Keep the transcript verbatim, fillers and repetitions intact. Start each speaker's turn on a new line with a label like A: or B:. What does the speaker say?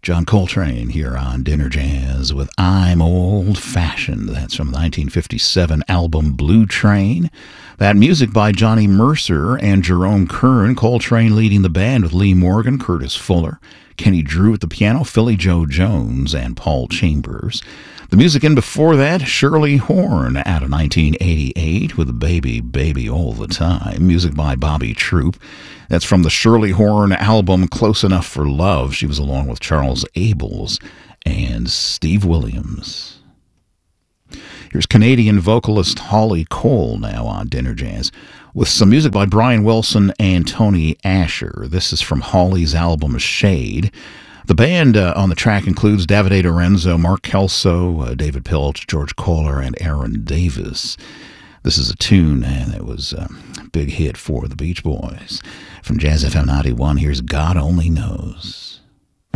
A: John Coltrane here on Dinner Jazz with I'm Old Fashioned. That's from the nineteen fifty-seven album Blue Train. That music by Johnny Mercer and Jerome Kern. Coltrane leading the band with Lee Morgan, Curtis Fuller, Kenny Drew at the piano, Philly Joe Jones, and Paul Chambers. The music in before that, Shirley Horn out of nineteen eighty-eight with Baby, Baby All the Time. Music by Bobby Troup. That's from the Shirley Horn album Close Enough for Love. She was along with Charles Abels and Steve Williams. Here's Canadian vocalist Holly Cole now on Dinner Jazz with some music by Brian Wilson and Tony Asher. This is from Holly's album Shade. The band uh, on the track includes Davide Lorenzo, Mark Kelso, uh, David Pilch, George Kohler, and Aaron Davis. This is a tune uh, that was a big hit for the Beach Boys. From Jazz F M ninety-one, here's God Only Knows.